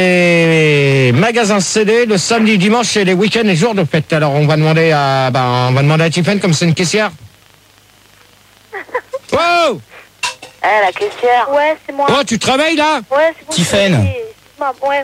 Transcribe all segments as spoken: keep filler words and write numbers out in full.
Et magasin C D le samedi, dimanche et les week-ends et jours de fête. Alors on va demander à, ben, on va demander à Tiffen comme c'est une caissière. Wow. Eh, la caissière. Ouais, c'est moi. Oh, tu travailles là? Ouais, c'est bon. Tiffen. Ouais.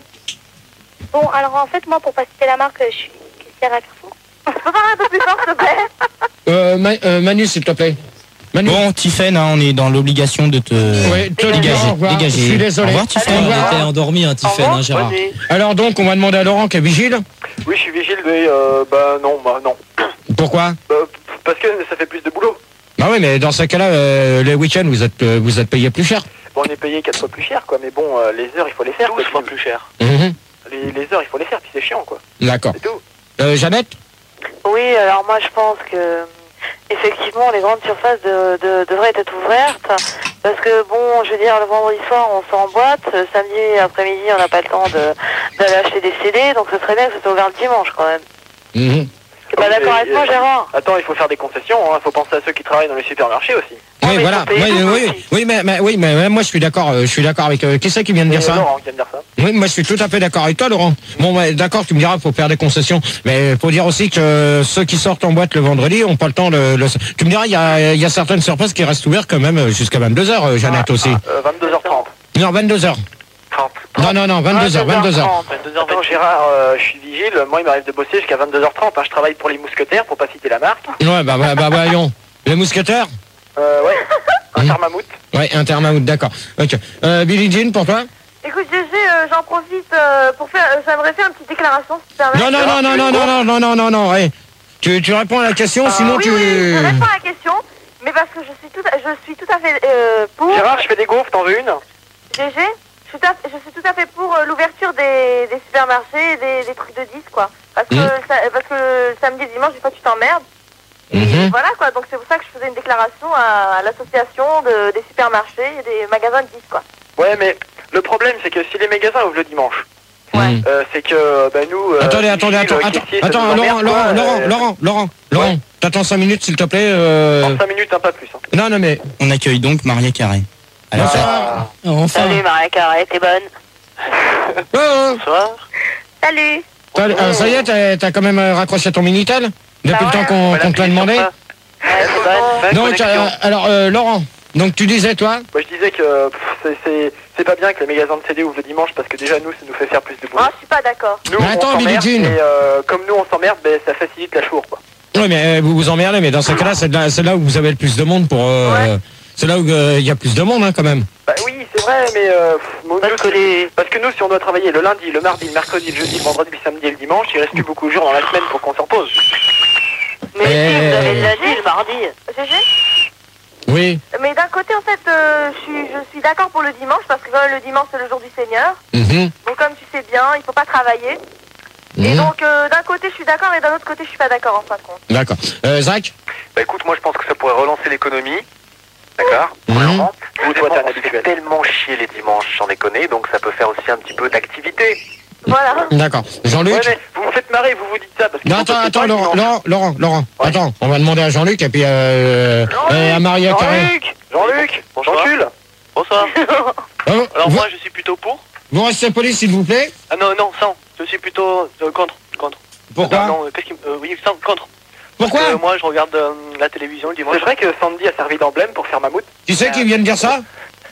Bon, alors en fait, moi, pour pas citer la marque, je suis caissière à Carrefour. Tu peux parler un peu plus fort, s'il te plaît? Euh, Ma- euh, Manu, s'il te plaît. Manu. Bon, Tiffen, hein, on est dans l'obligation de te Oui, te dégager. Au revoir. dégager. Je suis désolé. Au revoir, Au Tiffen. revoir. On était endormi, hein, Tiffen, hein, Gérard. Alors donc, on va demander à Laurent qui est vigile. Oui, je suis vigile, mais euh, bah non, bah non. Pourquoi? Bah, parce que ça fait plus de boulot. Bah oui, mais dans ce cas-là, euh, les week-ends, vous êtes, euh, vous êtes payé plus cher. Bon, on est payé quatre fois plus cher, quoi, mais bon, euh, les heures, il faut les faire. douze fois plus cher. Mhm. Les, les heures, il faut les faire, puis c'est chiant, quoi. D'accord. C'est tout. Euh, Jeannette? Oui, alors moi je pense que effectivement les grandes surfaces de, de, devraient être ouvertes parce que bon, je veux dire, le vendredi soir on sort en boîte, samedi après-midi on n'a pas le temps de d'aller acheter des C D, donc ce serait bien que ce soit ouvert le dimanche quand même. Mhm. T'es pas d'accord avec moi, Gérard? Attends, il faut faire des concessions, hein. Faut penser à ceux qui travaillent dans les supermarchés aussi. Oui, mais voilà. ils sont payés Oui, tous oui, aussi. oui, mais, mais- oui, mais mais moi je suis d'accord. euh, Je suis d'accord avec. euh, qui c'est qui vient de dire Et ça? Laurent qui vient de dire ça. Oui, moi je suis tout à fait d'accord avec toi, Laurent. Bon, ouais, d'accord, tu me diras, faut faire des concessions, mais faut dire aussi que euh, ceux qui sortent en boîte le vendredi ont pas le temps. Le, le... Tu me diras, il y a, il y a certaines surfaces qui restent ouvertes quand même euh, jusqu'à vingt-deux heures, euh, Jeannette aussi. Euh, vingt-deux heures trente. Non, vingt-deux heures. trente. Non, non, non, vingt-deux heures, vingt-deux heures. Attends, Gérard, euh, je suis vigile, moi il m'arrive de bosser jusqu'à vingt-deux heures trente, hein. Je travaille pour les mousquetaires, pour pas citer la marque. Ouais, bah, bah, bah, voyons. Les mousquetaires? Euh, ouais, un Hmm. thermamout. Ouais, un thermaout, d'accord. Ok. Euh, Billie Jean, pour toi? Écoute, G G, euh, j'en profite euh, pour faire. euh, J'aimerais faire une petite déclaration, si tu permets. Non, non, non, non, non, non, non, non, non, non, non, hey. Tu, tu réponds à la question, sinon Oui, tu... oui, je réponds à la question, mais parce que je suis tout à, je suis tout à fait euh, pour. Gérard, je fais des gaufres, t'en veux une? G G, je suis, tout à- je suis tout à fait pour euh, l'ouverture des, des supermarchés et des, des trucs de disques, quoi. Parce que, Mhm. ça, parce que le samedi et dimanche, des fois, tu t'emmerdes. Et Mhm. voilà, quoi. Donc, c'est pour ça que je faisais une déclaration à, à l'association de, des supermarchés et des magasins de disques, quoi. Ouais, mais le problème, c'est que si les magasins ouvrent le dimanche, Ouais. euh, c'est que, bah, nous... euh, Attendez, attendez, vigiles, attends, attends, caissiers, ça attends, nous Laurent, emmerde, Laurent, quoi, Laurent, euh, Laurent, Laurent, Laurent, Ouais. t'attends cinq minutes, s'il te plaît. Euh... En cinq minutes, un pas plus. Hein. Non, non, mais... On accueille donc Maria Carré. À la fête. Bonsoir. Enfin. Salut Maria Carré, t'es bonne? Oh, oh. Bonsoir. Salut. T'as- euh, ça y est, t'as t'as quand même euh, raccroché ton Minitel? Depuis Bah le temps ouais. qu'on Voilà, qu'on te l'a appuie sur demandé? ça. Ouais, c'est bonne. Bonne Donc, connexion. euh, alors, euh, Laurent, donc tu disais, toi? Moi, je disais que pff, c'est- c'est c'est pas bien que les magasins de C D ouvrent le dimanche parce que déjà, nous, ça nous fait faire plus de boulot. Ah, je suis pas d'accord. Nous, Mais on attends, s'emmerde, Billie Jean. et euh, comme nous, on s'emmerde, ben, ça facilite la chour, quoi. Oui, mais euh, vous vous emmerdez, mais dans ce cas-là, c'est là, c'est là où vous avez le plus de monde pour... euh, Ouais. C'est là où euh, il y a plus de monde, hein, quand même. Bah oui, c'est vrai, mais... Euh, pff, nous, Parce que les... Parce que nous, si on doit travailler le lundi, le mardi, le mercredi, le jeudi, le vendredi, le samedi et le dimanche, il reste plus beaucoup de jours dans la semaine pour qu'on s'en repose. Mais si, Eh. vous avez le lundi, le mardi. G G. Oui. Mais d'un côté, en fait, euh, je suis, je suis d'accord pour le dimanche, parce que quand même, le dimanche, c'est le jour du Seigneur. Mhm. Donc, comme tu sais bien, il faut pas travailler. Et Mhm. donc, euh, d'un côté, je suis d'accord, et d'un autre côté, je suis pas d'accord, en fin de compte. D'accord. Euh, Zach? Bah écoute, moi je pense que ça pourrait relancer l'économie. D'accord. Mhm. Premièrement. Vous, toi, Deuxièmement, t'es un on se fait habitué. tellement chier les dimanches, j'en ai connu, donc ça peut faire aussi un petit peu d'activité. Voilà. D'accord. Jean-Luc? Ouais, mais vous vous faites marrer, vous vous dites ça, parce que... Non, vous attends, bossez attends, pas le Laurent, dimanche. Laurent, Laurent, Laurent. Ouais. Attends, on va demander à Jean-Luc et puis euh, euh, à Maria Carré. Jean-Luc Jean-Luc Bonsoir. Jean-Cul Bonsoir. Oh, Alors vous, moi je suis plutôt pour. vous restez poli, s'il vous plaît. Ah non, non, sans. Je suis plutôt euh, contre. Contre. Pourquoi? Non, non, euh, qu'est-ce qui... euh, oui, sans, contre. Pourquoi? Parce que moi je regarde euh, la télévision le dimanche. C'est vrai que Sandy a servi d'emblème pour faire mammouth. Qui c'est qui vient de dire ça?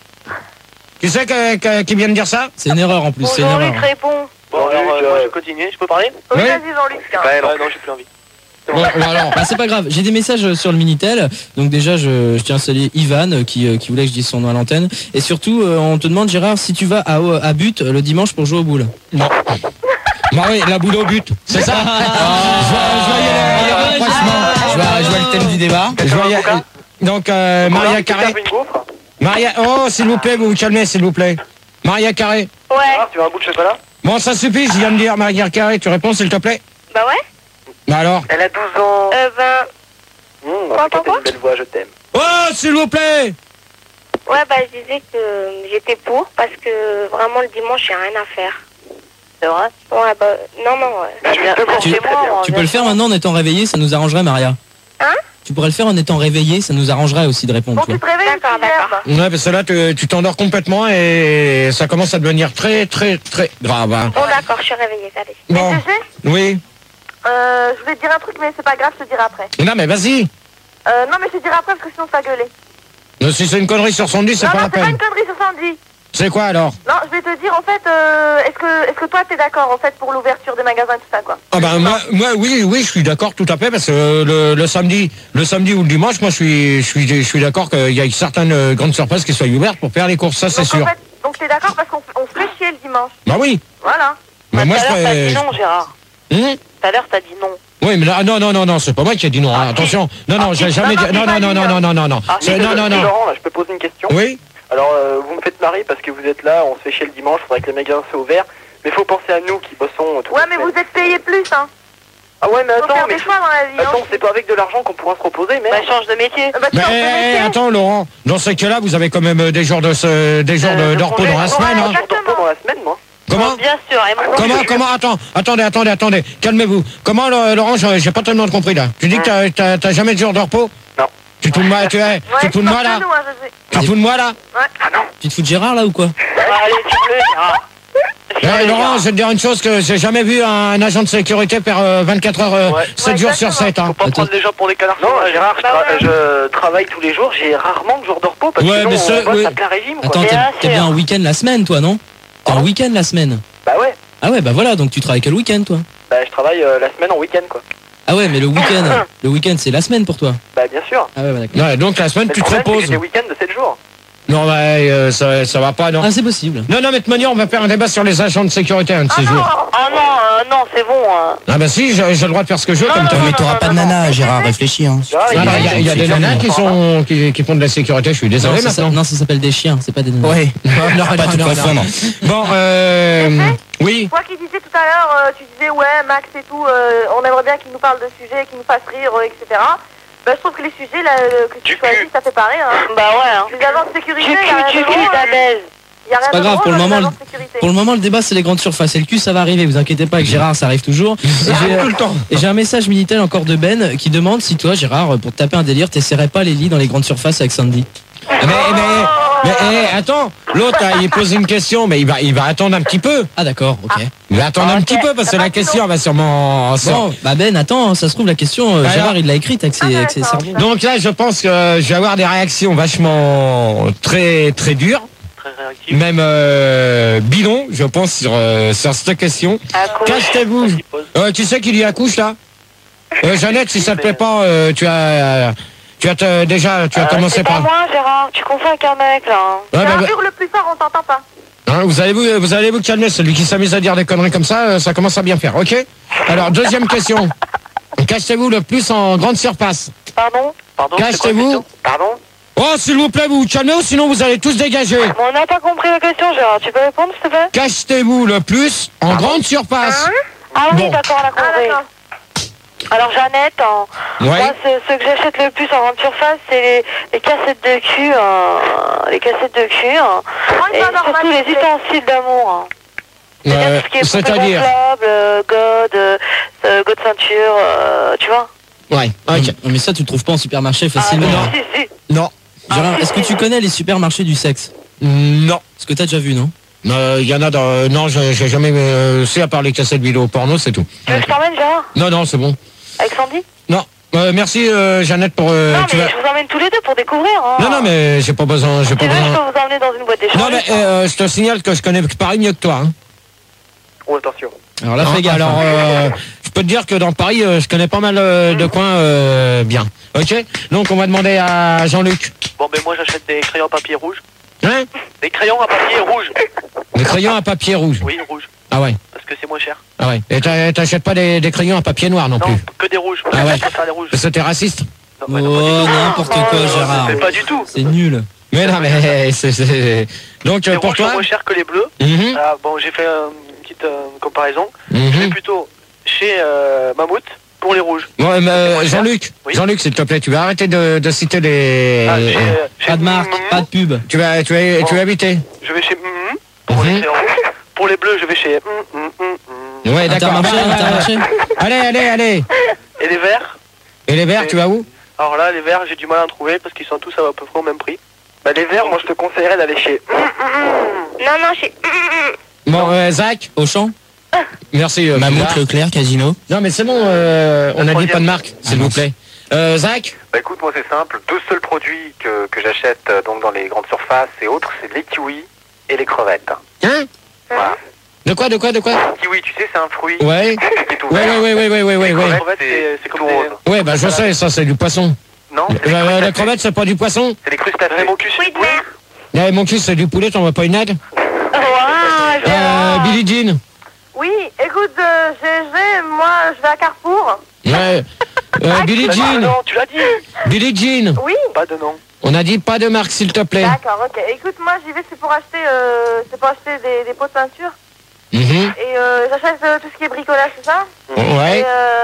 Qui c'est que- que- qui vient de dire ça? C'est une erreur en plus, Bon, c'est une erreur. Jean-Luc répond. Bon, Jean-Luc, alors euh, euh, moi je continue, je peux parler? Oui, Ouais. vas-y, Jean-Luc. tiens. Ouais, non, non j'ai plus envie. Bon, bon, alors. Bah, c'est pas grave, j'ai des messages sur le Minitel. Donc déjà, je, je tiens à saluer Ivan euh, qui, euh, qui voulait que je dise son nom à l'antenne. Et surtout, euh, on te demande, Gérard, si tu vas à, à But le dimanche pour jouer au boule. Non. Bah oui, la boule au but, c'est ça? Je vois- je voyais le- franchement. Je vois, je vois le thème du débat. Je voyais- Donc, euh, Maria Voilà, tu Carré. tapes une gaufre. Maria, oh, s'il vous plaît, vous vous calmez, s'il vous plaît. Maria Carré. Ouais. Ah, tu veux un bout de chocolat? Bon, ça suffit, je viens de dire Maria Carré, tu réponds, s'il te plaît? Bah ouais. Bah alors? Elle a douze ans. Euh, ben. Mmh, Quoi, en tout cas, quoi, t'as une belle voix, je t'aime. Oh, s'il vous plaît! Ouais, bah, je disais que j'étais pour, parce que vraiment, le dimanche, j'ai rien à faire. C'est vrai? Ouais, bah, non, non, ouais. Bah, viens- Justement, viens Tu, chez moi, on tu vient peux le chez faire moi. maintenant en étant réveillé, ça nous arrangerait, Maria. Hein? tu pourrais le faire en étant réveillé, ça nous arrangerait aussi de répondre. Donc tu tu vois. te réveilles, D'accord, tu d'accord. germes. Ouais, parce que là, tu tu t'endors complètement et ça commence à devenir très, très, très grave. Hein. Bon, d'accord, je suis réveillée, allez. Bon, Mais tu sais, oui. euh, je voulais te dire un truc, mais c'est pas grave, je te dirai après. Non, mais vas-y. Euh, non, mais je te dirai après parce que sinon ça va gueuler. Euh, Si c'est une connerie sur Sandy, c'est Non, pas non, la c'est pas peine. une connerie sur Sandy. C'est quoi alors? Non, je vais te dire, en fait, euh, est-ce que, est-ce que toi, t'es d'accord, en fait, pour l'ouverture des magasins et tout ça, quoi? Ah ben moi, moi oui oui je suis d'accord tout à fait parce que euh, le, le samedi le samedi ou le dimanche moi je suis je suis je suis d'accord qu'il y a certaines euh, grandes surfaces qui soient ouvertes pour faire les courses, ça c'est Donc, sûr. en fait, donc t'es d'accord parce qu'on on se fait chier le dimanche. Bah oui. Voilà. Mais moi je Tout à l'heure, t'as ferais- dit non, Gérard. Hum Tout à l'heure, t'as dit non. Oui mais là, non non non non c'est pas moi qui ai dit non. hein. Attention non non j'ai jamais non, dit non non, non non c'est non pas non non non non Ah, C'est- si, non je- non si, non Laurent, là, je peux poser une question. oui. Alors, euh, vous me faites marrer parce que vous êtes là, on se fait chier le dimanche, faudrait que les magasins soient ouverts. Mais faut penser à nous qui bossons. tout Ouais, le mais semaine. vous êtes payé plus, hein. Ah ouais, mais Faut attends, faire mais des choix dans la vie. attends, hein. c'est pas avec de l'argent qu'on pourra se reposer, mais. Bah, change de métier. Bah, tu Mais changes de métier. attends Laurent, dans ce cas-là vous avez quand même euh, des jours de ce- des jours de, de repos dans la semaine. Hein. Un jour de repos dans la semaine, moi. Comment? Bien sûr. Et mon Comment, comment, attends, attendez, attendez, attendez, calmez-vous. Comment, le- Laurent, j'ai j'ai pas tellement compris là. Tu dis que t'as- t'as t'as jamais de jour de repos? Non. Tu te fous de moi, tu, hey, tu te fous de moi là? Nous, hein, je sais. Tu te fous de moi là? Tu te fous de Gérard là ou quoi? Allez, tu veux, Gérard. Eh, Laurent, je vais te dire une chose que j'ai jamais vu un agent de sécurité faire euh, vingt-quatre heures, euh, Ouais. sept Ouais, jours sur exactement. sept. Hein. Faut pas Attends. prendre les gens pour des canards. Non, Gérard, je, Bah tra- ouais. je travaille tous les jours, j'ai rarement de jours de repos parce Ouais, que mais sinon, ce- on bosse oui. à plein régime, quoi. Attends, Bien t'es t'es sûr. bien un week-end la semaine toi, non? T'es en Pardon week-end la semaine. Bah ouais, Ah ouais, bah voilà, donc tu travailles que le week-end toi. bah je travaille euh, la semaine en week-end, quoi. Ah ouais, mais le week-end, le week-end c'est la semaine pour toi. Bah bien sûr. Ah ouais, bah, d'accord. Ouais, donc la semaine, Mais tu le te problème, c'est que reposes. j'ai des week-ends de sept jours. Non, ouais, euh, ça, ça va pas, non. Ah c'est possible. Non, non, mais de toute manière, on va faire un débat sur les agents de sécurité un de Ah ces non, jours. ah non, euh, non, c'est bon. hein. Ah bah si, j'ai j'ai le droit de faire ce que je veux, Non, comme non, toi. non, Mais t'auras pas de nana, Gérard, réfléchis. Hein. Gérard, Ah, bah, Il y a, il y a des C'est nanas fermé. qui sont qui, qui font de la sécurité, je suis Non, désolé ça, ça- maintenant. non, ça s'appelle des chiens, c'est pas des nanas. Ouais. Non, non, Pas non, tout non, confondre. Bon, euh, oui. Toi qui disais tout à l'heure, euh, tu disais ouais, Max et tout, euh, on aimerait bien qu'il nous parle de sujets, qu'il nous fasse rire, euh, et cetera. Bah, je trouve que les sujets là, euh, que tu Du choisis, cul. ça fait pareil. Hein. Bah ouais. Hein. Les agents de sécurité, il y a rien de drôle. Il y a rien C'est pas de grave, drôle pour le dans les moment, agents de sécurité. Pour le moment, le débat, c'est les grandes surfaces. Et le cul, ça va arriver. Vous inquiétez pas, avec Gérard, ça arrive toujours. Et j'ai, Tout le temps. et j'ai un message Minitel encore de Ben qui demande si toi, Gérard, pour te taper un délire, t'essaierais pas les lits dans les grandes surfaces avec Sandy. Mais, mais, mais, eh, attends, l'autre, hein, il pose une question, mais il va, il va attendre un petit peu. Ah d'accord, ok. Il va attendre un petit peu parce que la question va sûrement. Bon, bah Ben, attends, ça se trouve, la question, euh, Alors Gérard, il l'a écrite avec ses, avec ses Intéressant. cerveaux. Donc là, je pense que je vais avoir des réactions vachement très très dures, Très réactif. même euh, bidon, je pense sur euh, sur cette question. Cachetez-vous. Qui pose. Euh, tu sais qu'il y accouche là euh, Jeannette, si ça te plaît pas, euh, tu as euh, tu as te- déjà tu as commencé C'est pas par. moi, Gérard. Tu confonds avec un mec là. Hein. Ouais, Gérard, bah, bah. hurle plus fort, on t'entend pas. Hein, vous allez vous, vous allez vous calmer, celui qui s'amuse à dire des conneries comme ça, euh, ça commence à bien faire, ok? Alors, deuxième question. Cachetez-vous le plus en grande surface. Pardon. Pardon, c'est quoi la Cachetez-vous. question Pardon. Oh, s'il vous plaît, vous vous calmez ou sinon vous allez tous dégager. Bon, on n'a pas compris la question, Gérard. Tu peux répondre, s'il te plaît? Cachetez-vous le plus en grande surface. Ah oui, Bon. d'accord, on a compris. Alors, Jeannette, en... Ouais. moi, ce, ce que j'achète le plus en grande surface, c'est les, les cassettes de cul. Hein. Les cassettes de cul. Hein. Et surtout les ustensiles d'amour. Hein. C'est-à-dire Euh, tout ce qui est poupée C'est-à-dire. gonflable, euh, God, euh, euh, God ceinture, euh, tu vois? Ouais, ok. Non, mais ça, tu le trouves pas en supermarché facilement. Ah, hein. si, si. Non. Gérard, est-ce que tu connais les supermarchés du sexe? Non. Est-ce que t'as déjà vu, non? Il euh, y en a dans. Non, j'ai j'ai jamais. Euh, c'est à part les cassettes vidéo porno, c'est tout. Tu veux que je t'emmène, Gérard? Non, non, c'est bon. Avec Sandy? Non. Euh, merci, euh, Jeannette, pour. Euh, Non, tu mais vas- je vous emmène tous les deux pour découvrir. Hein. Non, non, mais j'ai pas besoin. J'ai Si pas tu veux, je besoin. peux vous emmener dans une boîte d'échange. Non, mais euh, je te signale que je connais Paris mieux que toi. Hein. Oh, attention. Alors là, Hein, fais gaffe. alors, hein. euh, je peux te dire que dans Paris, euh, je connais pas mal euh, de coins euh, bien. Ok. Donc, on va demander à Jean-Luc. Bon, ben moi j'achète des crayons à papier rouge. Hein? Des crayons à papier rouge. Des crayons à papier rouge. Oui, rouge. Ah ouais. Parce que c'est moins cher. Ah ouais. Et t'as- t'achètes pas des, des crayons à papier noir non, Non, plus. que des rouges. Ah ouais. Je préfère les rouges. Parce que t'es raciste. Non, ouais, non, pas du Oh, tout. n'importe quoi, Gérard. Mais pas du tout. C'est nul. Mais non, mais c'est. c'est- Donc, Les euh, pour rouges sont toi. moins chers que les bleus. Mhm, Ah, bon, j'ai fait euh, une petite euh, comparaison. Je vais mhm. plutôt chez euh, Mammouth pour les rouges. Ouais, mais, euh, moins cher. Jean-Luc, Oui. Jean-Luc, s'il te plaît, tu vas arrêter de, de citer les. Ah, chez, euh, chez Pas de marque, Mmm, pas de pub. Tu vas, tu vas, tu vas habiter. Je vais chez Mmm pour Mhm. les crayons. Pour les bleus, je vais chez Mmm, Mmm, Mmm, Mmm. Ouais, d'accord. Intermarché, Ah, ah, ah, Intermarché. Allez, allez, allez. Et les verts, Et les verts, Et- tu vas où? Alors là, les verres, j'ai du mal à en trouver parce qu'ils sont tous à peu près au même prix. Bah les verres, moi je te conseillerais d'aller chez... Non, non, chez... Bon, euh, Zach, Auchan. Merci. Euh, Mammouth, Bidard. Leclerc, Casino. Non, mais c'est bon, euh, on a dit pas de marque, s'il Ah, vous mince. plaît. Euh, Zach. Bah écoute, moi c'est simple. Deux seuls produits que, que j'achète euh, donc dans les grandes surfaces et autres, c'est les kiwis et les crevettes. Hein Voilà. De quoi, de quoi, de quoi? Kiwi, tu sais, c'est un fruit Ouais. qui est tout Ouais, vert. ouais, ouais, ouais, ouais, ouais, Les ouais. crevettes, c'est c'est comme tout des- rose. Ouais, bah je sais, ça c'est du poisson. Non, c'est les Euh, la crustacés. crevette, c'est pas du poisson? C'est les crustacés. Mon cul, Fruits de mer. Eh, mon cul, c'est du poulet, t'en veux pas une aide? Waouh, Euh, Gérard. Billie Jean. Oui, écoute, euh, G G, moi je vais à Carrefour. Ouais. Euh, Billie Bah, Jean. non, tu l'as dit. Billie Jean. Oui. Pas de nom. On a dit pas de marque, s'il te plaît. D'accord, ok. Écoute, moi j'y vais, c'est pour acheter, euh, c'est pour acheter des, des pots de peinture. Mhm. Et euh, j'achète euh, tout ce qui est bricolage, c'est ça? Et, Ouais.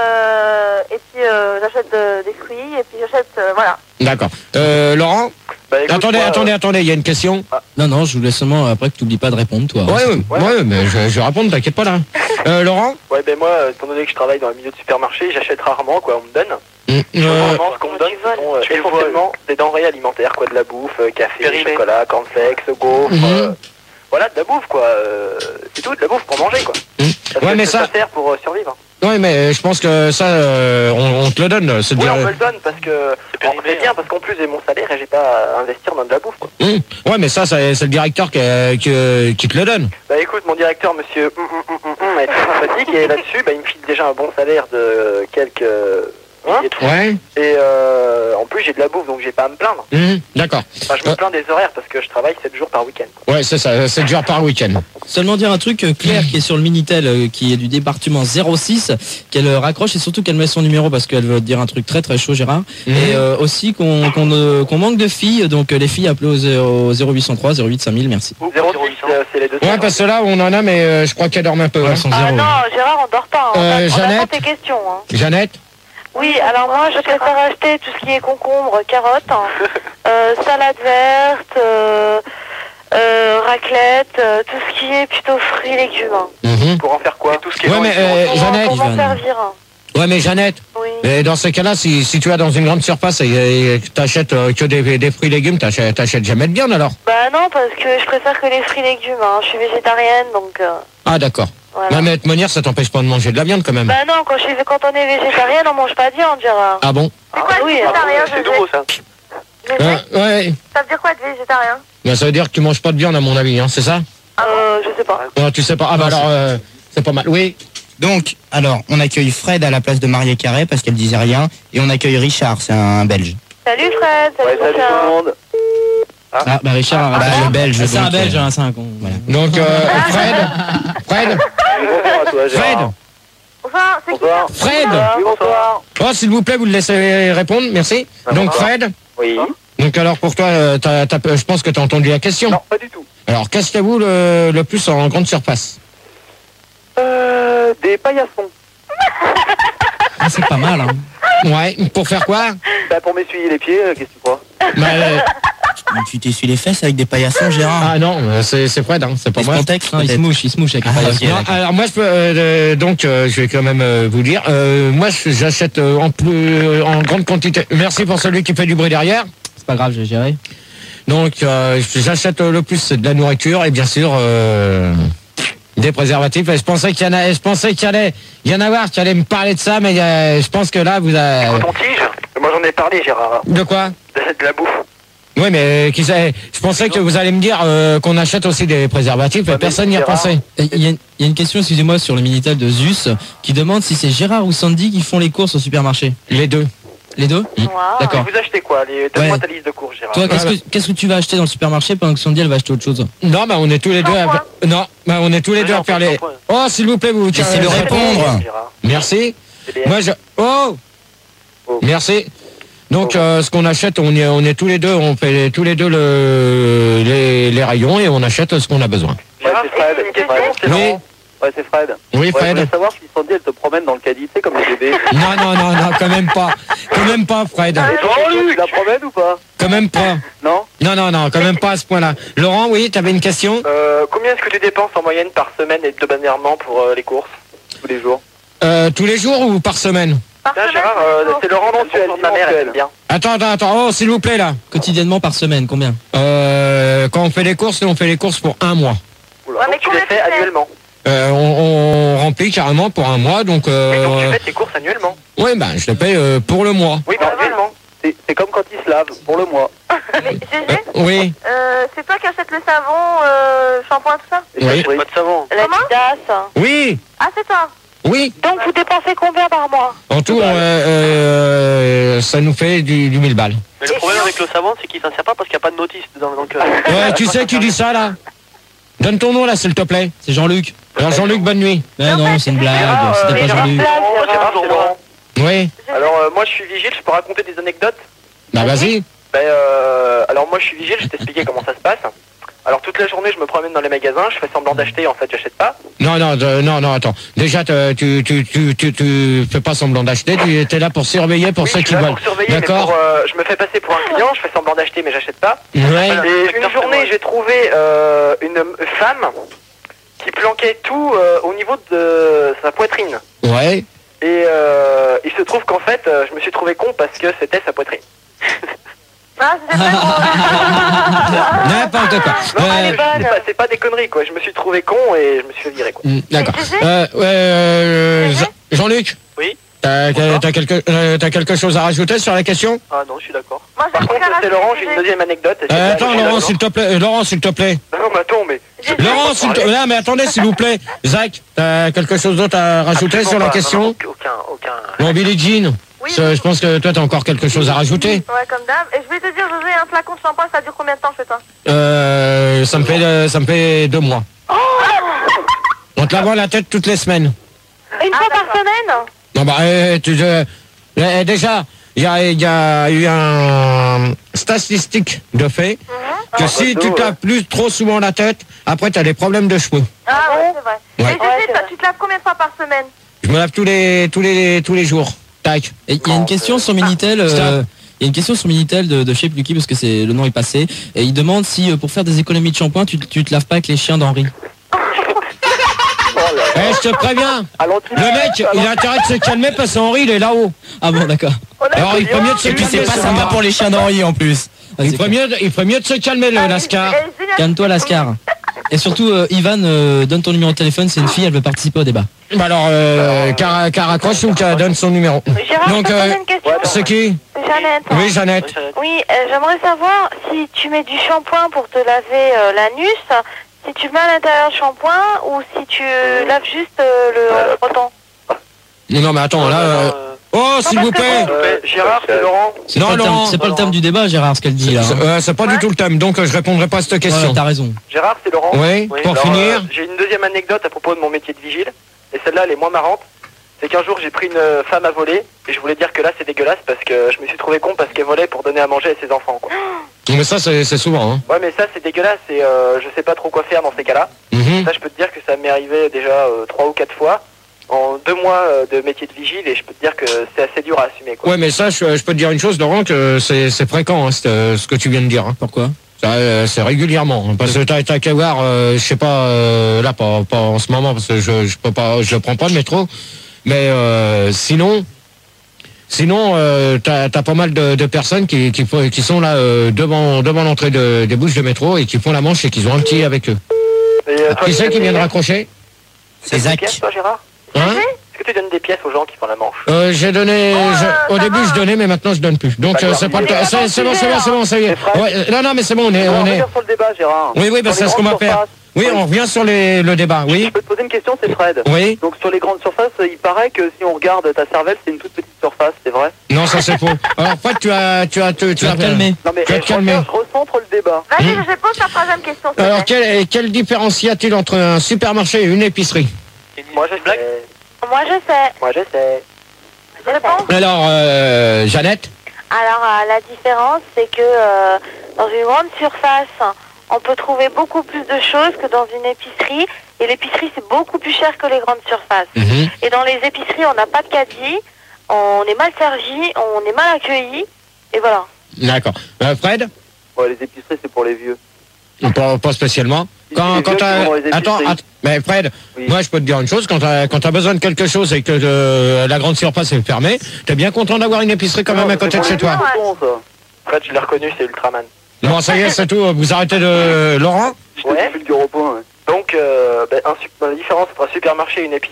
euh, et puis euh, j'achète euh, des fruits, et puis j'achète, euh, voilà. D'accord. Euh, Laurent. Bah, écoute, Attendez, moi, attendez, euh, attendez, il y a une question. Non, non, je voulais seulement après que tu n'oublies pas de répondre, toi. Ouais, ouais, ouais, mais je, je vais répondre, t'inquiète pas là. Euh, Laurent. Ouais, ben moi, euh, étant donné que je travaille dans le milieu de supermarché, j'achète rarement, quoi, on me donne. Mm, euh, Normalement, ce qu'on me donne, ce sont euh, Tu les vois, essentiellement des denrées alimentaires, quoi, de la bouffe, euh, café, Périmé. chocolat, cornflakes, gaufres, Mhm. euh, voilà, de la bouffe, quoi. euh, c'est tout, de la bouffe pour manger, quoi. Mm. Parce Ouais, que mais ça ça- sert pour euh, survivre. ouais, mais je pense que ça, euh, on, on te le donne. C'est Oui, dire. on me le donne parce que périmé, c'est bien, parce qu'en plus j'ai mon salaire et j'ai pas à investir dans de la bouffe, quoi. Mm. Ouais, mais ça, c'est c'est le directeur qui, qui, qui te le donne. Bah écoute, mon directeur, monsieur hum, hum, hum, hum, hum, est très sympathique et là-dessus, bah, il me file déjà un bon salaire de quelques milliers de francs. Ouais. Et euh, en plus, j'ai de la bouffe, donc j'ai pas à me plaindre. Mm, D'accord. Enfin, je me Euh. plains des horaires parce que je travaille sept jours par week-end. Ouais, c'est ça. C'est dur par week-end. Seulement dire un truc, euh, Claire qui est sur le Minitel, euh, qui est du département zéro six, qu'elle euh, raccroche et surtout qu'elle met son numéro parce qu'elle veut te dire un truc très très chaud, Gérard. Mhm. Et euh, aussi qu'on qu'on euh, qu'on manque de filles, donc euh, les filles appelées au zéro- zéro huit cent trois, zéro huit cinq mille, merci. zéro six, euh, c'est les deux. Ouais, parce que là, on en a, mais euh, je crois qu'elle dorme un peu. Ouais, hein. elles sont Ah zéro. non, Gérard, on dort pas. hein. Euh, on, a- on Jeannette attend tes questions. Hein. Jeannette. Oui, alors moi je préfère acheter tout ce qui est concombre, carottes, hein, euh, salade verte, euh, euh, raclette, euh, tout ce qui est plutôt fruits et légumes. hein. Mhm. Pour en faire quoi? Tout ce qui est Ouais, mais euh, Pour, Jeannette. pour m'en Ivan. servir. hein. Ouais, mais Jeannette. Oui. Et dans ces cas-là, si, si tu vas dans une grande surface et, et que t'achètes euh, que des, des fruits et légumes, t'achètes, t'achètes jamais de viande alors. Bah non, parce que je préfère que les fruits et légumes. Hein. Je suis végétarienne, donc euh, Ah, d'accord. voilà. Ouais, mais de manière, ça t'empêche pas de manger de la viande quand même. Bah non, quand, je suis, quand on est végétarienne, on mange pas de viande, Gérard. Ah bon? C'est quoi Ah oui, oui, végétarien, C'est G G? nouveau ça. G G Euh, Ouais. Ça veut dire quoi être végétarien? Ben, ça veut dire que tu manges pas de viande à mon avis, hein, c'est ça? Euh, je sais pas. Non, tu sais pas. Ah bah alors, euh, c'est pas mal. Oui. Donc, alors, on accueille Fred à la place de Marie Carré parce qu'elle disait rien. Et on accueille Richard, c'est un Belge. Salut Fred, salut Ouais, salut Richard. tout le monde. Ah, bah Richard, Ah, bah, le Belge, c'est un donc, Belge, euh, hein, c'est un con. Voilà. Donc, euh, Fred. Fred. Bonsoir à toi, Gérard. Fred. Enfin, c'est qui Bonsoir. Fred. Oui, bonsoir. Oh, s'il vous plaît, vous le laissez répondre, merci. Donc, bonsoir. Fred. Oui. Donc, alors, pour toi, euh, t'as- t'as- je pense que tu as entendu la question. Non, pas du tout. Alors, qu'achetez-vous le, le plus en grande surface? Euh, des paillassons. Ah, c'est pas mal, hein. Ouais, pour faire quoi? Bah, pour m'essuyer les pieds, euh, qu'est-ce que tu crois? Bah, euh, Tu t'essuies les fesses avec des paillassons, Gérard? Ah non, euh, c'est c'est Fred, hein, c'est pas Des moi. Spontex, Non, il se peut-être. mouche, il se mouche avec Ah, les ok. paillassons. Non, alors moi je peux euh, euh, donc euh, je vais quand même euh, vous dire euh, moi je- j'achète euh, en plus euh, en grande quantité. Merci pour celui qui fait du bruit derrière. C'est pas grave, j'ai géré. Donc euh, j'achète euh, le plus c'est de la nourriture et bien sûr euh, des préservatifs. Et je pensais qu'il y en a je pensais qu'il y allait il y en avoir qui allait me parler de ça mais euh, je pense que là vous avez Coton-tige? Moi j'en ai parlé, Gérard. de quoi? De, de la bouffe. Oui mais qui sait, je pensais que vous allez me dire euh, qu'on achète aussi des préservatifs et Ouais, personne mais n'y a c'est rare. pensé. Et Il y, a une- il y a une question, excusez-moi, sur le Minitel de Zeus, qui demande si c'est Gérard ou Sandy qui font les courses au supermarché. Les deux. Les deux Wow. D'accord. Vous achetez quoi? Les... Donne-moi Ouais. ta liste de courses, Gérard. Toi, qu'est-ce Ouais, que, qu'est-ce que tu vas acheter dans le supermarché pendant que Sandy, elle va acheter autre chose? Non bah on est tous les deux à... Shampoing. non bah on est tous les deux à faire les. Oh s'il vous plaît vous. Laissez-le euh, répondre. Gérard. Merci. C'est les- Moi, je... Oh, Oh. Merci. Donc, euh, ce qu'on achète, on est, on est tous les deux, on fait tous les deux le, les, les rayons et on achète ce qu'on a besoin. Ouais, c'est Fred. Et- et- Fred, c'est Oui. Laurent. Ouais, c'est Fred. Oui, Ouais, je Fred. voulais savoir si Sandy, elle te promène dans le caddie, tu sais, comme les bébés. Non, non, non, non, quand même pas. Quand même pas, Fred. Et toi, tu la promènes ou pas? Quand même pas. Non? Non, non, non, quand même pas à ce point-là. Laurent, oui, tu avais une question? Euh, combien est-ce que tu dépenses en moyenne par semaine hebdomadairement pour euh, les courses? Tous les jours? Euh, tous les jours ou par semaine? Par Tiens, semaine, Gérard, tous les euh, jours. c'est le rendement de ma mère, elle aime bien. Attends, attends, attends, oh, s'il vous plaît, là. Quotidiennement par semaine, combien? Euh, quand on fait les courses, nous, on fait les courses pour un mois. Oula, Ouais, donc mais tu les combien fais tu fais annuellement. Euh, on, on remplit carrément pour un mois, donc... Et donc tu Euh, fais tes courses annuellement. ouais, ben, je le paye euh, pour le mois. Oui, bah annuellement. C'est c'est comme quand ils se lavent, pour le mois. Mais Gégé, Oui, euh, c'est toi qui achètes le savon, euh, shampoing, tout ça? Et Oui. ça, c'est pas de savon. La Comment Didas. oui, Ah, c'est toi. oui. Donc vous dépensez combien par mois? En tout, euh, euh, ça nous fait du, du mille balles. Mais le problème avec le savon, c'est qu'il s'en sert pas parce qu'il n'y a pas de notice dedans. Donc, euh... Ouais, tu sais qui dit ça, là? Donne ton nom, là, s'il te plaît. C'est Jean-Luc. Alors, Jean-Luc, bonne nuit. Mais non, c'est une blague, Gérard, c'était euh, pas Gérard, Jean-Luc. Oh, Gérard, c'est Laurent. Oui, Alors euh, moi je suis vigile, je peux raconter des anecdotes. bah vas-y. Ben, euh, alors moi je suis vigile, je vais t'expliquer comment ça se passe. Alors toute la journée je me promène dans les magasins, je fais semblant d'acheter, en fait j'achète pas. Non, non, de- non, non, attends. Déjà, te- tu, tu, tu, tu, tu fais pas semblant d'acheter, tu es là pour surveiller pour Oui, ceux je qui suis là veulent. pour surveiller, mais D'accord. pour, euh, je me fais passer pour un client, je fais semblant d'acheter mais j'achète pas. Ouais. Et une journée j'ai trouvé euh, une femme qui planquait tout euh, au niveau de sa poitrine. Ouais. Et euh, il se trouve qu'en fait euh, je me suis trouvé con parce que c'était sa poitrine. Ah, c'était très drôle. N'importe quoi. Non, Euh, c'est pas, c'est pas- c'est pas des conneries quoi, je me suis trouvé con et je me suis fait virer quoi. mm, D'accord. Gégé Euh, ouais, euh, Jean- Jean-Luc. Oui. T'as Bonsoir. t'as quelque, euh, t'as quelque chose à rajouter sur la question? Ah non, je suis d'accord. Moi, j'ai Par un truc contre, à c'est rajouter, Laurent, j'ai une Gégé. deuxième anecdote. et c'est Euh, pas- attends, je suis Laurent, d'accord. s'il te plaît. euh, Laurent, s'il te plaît. Non, mais attends, mais... Gégé, Laurent, s'il te plaît. Non, mais attendez, s'il vous plaît. Zach, t'as quelque chose d'autre à rajouter Absolument sur la pas, question? non, non, aucun, aucun... Bon, Billie Jean. Oui. Je je pense que toi, t'as encore quelque chose à rajouter. Ouais, comme d'hab. Et je vais te dire, José, un flacon de shampoing, ça dure combien de temps chez toi? Euh, ça me fait, euh, ça me fait deux mois. On te lave la tête toutes les semaines. Une Ah, fois par d'accord. semaine? Non, bah, euh, tu, euh, euh, déjà, il y a, il y a eu un statistique de fait que Ah, si bah, tu ouais. tapes plus trop souvent la tête, après, tu as des problèmes de cheveux. Ah ouais, c'est vrai. Ouais. Et Ouais, Gégé, c'est toi, vrai. tu te laves combien de fois par semaine? Je me lave tous les, tous les, tous les jours. Tac. Et il y a une question sur Minitel. euh, Stop. Il y a une question sur Minitel de, de chez Plucky parce que c'est le nom est passé et il demande si euh, pour faire des économies de shampoing tu, tu te laves pas avec les chiens d'Henri. Eh, je te préviens. Le mec, il a intérêt de se calmer parce qu'Henri, il est là-haut. Ah bon d'accord. Alors, il ferait mieux de se Et puis c'est calmer. pas ça sympa va. pour les chiens d'Henri en plus. Ah, Il c'est ferait mieux, de- il ferait mieux de se calmer, le Lascar. Eh, Julien, Calme-toi Lascar. Et surtout euh, Ivan, euh, donne ton numéro de téléphone, c'est une fille, elle veut participer au débat. Bah alors, euh, qu'elle qu'elle raccroche ou qu'elle donne son numéro. Gérard, Donc, je peux euh, poser une question? C'est qui? C'est Jeannette. Oui, Jeannette. Oui, euh, j'aimerais savoir si tu mets du shampoing pour te laver euh, l'anus, si tu mets à l'intérieur le shampoing ou si tu euh, laves juste euh, le frottant. Non, mais attends, là... euh, Oh, s'il vous plaît. Euh, Gérard, c'est Laurent. C'est Non, pas, le terme- Laurent. c'est pas le terme du débat Gérard ce qu'elle dit là. C'est hein. euh, c'est pas du tout le thème, donc euh, je répondrai pas à cette Ouais, question. t'as raison. Gérard, c'est Laurent. Oui, pour alors, finir. euh, j'ai une deuxième anecdote à propos de mon métier de vigile. Et celle-là, elle est moins marrante. C'est qu'un jour, j'ai pris une euh, femme à voler. Et je voulais dire que là, c'est dégueulasse parce que je me suis trouvé con parce qu'elle volait pour donner à manger à ses enfants, quoi. Mais ça, c'est c'est souvent. Hein. Ouais, mais ça, c'est dégueulasse et euh, je sais pas trop quoi faire dans ces cas-là. Mhm. Ça, je peux te dire que ça m'est arrivé déjà euh, trois ou quatre fois en deux mois euh, de métier de vigile et je peux te dire que c'est assez dur à assumer, quoi. Ouais, mais ça, je, je peux te dire une chose, Laurent, que c'est c'est fréquent, hein, c'est, euh, ce que tu viens de dire. Hein. Pourquoi? Ça, euh, c'est régulièrement. Hein, parce que t'as t'as qu'à voir, euh, je sais pas, euh, là, pas, pas en ce moment, parce que je, je peux pas, je prends pas le métro. Mais euh, sinon, sinon, euh, t'as as pas mal de, de personnes qui, qui, font- qui sont là euh, devant, devant l'entrée de, des bouches de métro et qui font la manche et qui ont un petit avec eux. Et, euh, toi, Qui tu c'est donnes qui des- vient de raccrocher? C'est des Zach. pièces, toi, Gérard? Hein? Est-ce que tu donnes des pièces aux gens qui font la manche? Euh, j'ai donné, Oh, je- au ça début va. je donnais, mais maintenant je donne plus. Donc D'accord. euh, c'est pas le On est cas. C'est pas c'est bon, dans c'est le bon, c'est bon, ça y est. C'est frais. Ouais, euh, non, non, mais c'est bon, on est, On on va est. revenir sur le débat, Gérard. Oui, oui, bah, Sur c'est les ce qu'on va grandes faire. surfaces. Oui, on revient sur les, le débat. Oui, Je peux te poser une question, c'est Fred. oui. Donc sur les grandes surfaces, il paraît que si on regarde ta cervelle, c'est une toute petite surface, c'est vrai? Non, ça c'est faux. Alors, Fred, tu as, tu as, tu, Tu vas as te calmer. Non mais Tu vas te je, calmer. reviens, je recentre le débat. Vas-y, Hmm. je pose ta troisième question. s'il te Alors, plaît. quelle, quelle différence y a-t-il entre un supermarché et une épicerie? Moi je sais. Moi je sais. Moi je sais. Réponse? Alors, euh, Jeannette? Alors euh, la différence c'est que euh, dans une grande surface, on peut trouver beaucoup plus de choses que dans une épicerie. Et l'épicerie c'est beaucoup plus cher que les grandes surfaces. Mhm. Et dans les épiceries on n'a pas de caddie, on est mal servi, on est mal accueilli. Et voilà. D'accord. Euh, Fred? Ouais, les épiceries c'est pour les vieux. Pas, pas spécialement. quand, les quand vieux qui t'as... vont dans les Attends, épiceries. attends, mais Fred, Oui. moi je peux te dire une chose, quand t'as quand t'as besoin de quelque chose et que euh, la grande surface est fermée, t'es bien content d'avoir une épicerie quand même à côté de chez toi. C'est bon, ça. Fred, je l'ai reconnu, c'est Ultraman. Bon, ça y est, c'est tout, vous arrêtez de... Laurent Je te Ouais. fais le gros point, ouais. Donc, euh, ben, un, sup- la différence entre un supermarché et une épicerie,